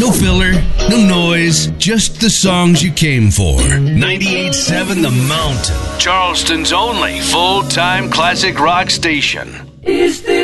No filler, no noise, just the songs you came for. 98.7 The Mountain, Charleston's only full-time classic rock station. Is this